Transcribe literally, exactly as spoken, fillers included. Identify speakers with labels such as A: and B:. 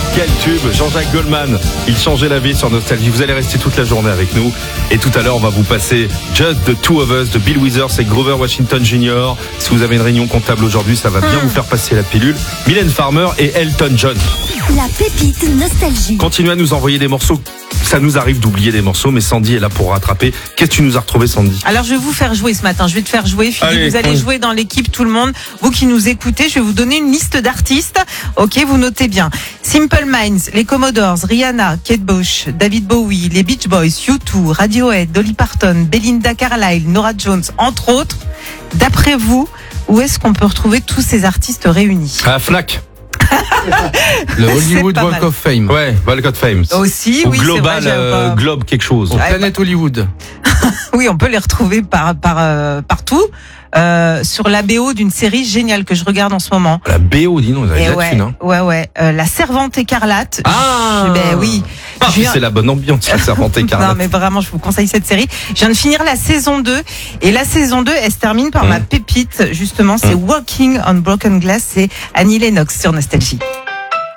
A: Quel tube, Jean-Jacques Goldman. Il changeait la vie sur Nostalgie. Vous allez rester toute la journée avec nous. Et tout à l'heure, on va vous passer Just the Two of Us de Bill Withers et Grover Washington junior Si vous avez une réunion comptable aujourd'hui, ça va bien mmh. vous faire passer la pilule. Mylène Farmer et Elton John.
B: La pépite Nostalgie.
A: Continuez à nous envoyer des morceaux. Ça nous arrive d'oublier des morceaux, mais Sandy est là pour rattraper. Qu'est-ce que tu nous as retrouvé, Sandy?
C: Alors, je vais vous faire jouer ce matin. Je vais te faire jouer, Philippe. Allez, vous allez oui. jouer dans l'équipe, tout le monde. Vous qui nous écoutez, je vais vous donner une liste d'artistes. Ok, vous notez bien. Simple Minds, les Commodores, Rihanna, Kate Bush, David Bowie, les Beach Boys, U deux, Radiohead, Dolly Parton, Belinda Carlisle, Norah Jones, entre autres. D'après vous, où est-ce qu'on peut retrouver tous ces artistes réunis?
A: À la Fnac.
D: Le Hollywood Walk of Fame.
A: Ouais, Walk of Fame.
C: Aussi,
A: Ou
C: oui,
A: Global,
C: c'est vrai,
A: euh, Globe quelque chose.
D: Au Planète Hollywood.
C: Oui, on peut les retrouver par, par, euh, partout. Euh, sur la B O d'une série géniale que je regarde en ce moment.
A: La B O, dis-nous, vous avez déjà
C: ouais,
A: dessus, non?
C: Ouais, ouais. Euh, la Servante écarlate.
A: Ah!
C: Je, ben oui.
A: Ah,
C: viens...
A: c'est la bonne ambiance, la Servante écarlate.
C: Non, mais vraiment, je vous conseille cette série. Je viens de finir la saison deux. Et la saison deux, elle se termine par mmh. ma pépite, justement. C'est mmh. Walking on Broken Glass. C'est Annie Lennox sur Nostalgie.